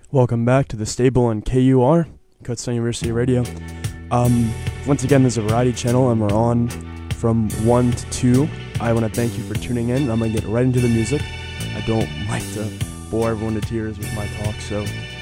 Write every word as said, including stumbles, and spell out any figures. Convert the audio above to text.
Welcome back to the stable on K U R, Kutztown University Radio. Um, once again, this is a variety channel, and we're on from one to two. I want to thank you for tuning in. I'm going to get right into the music. I don't like to bore everyone to tears with my talk, so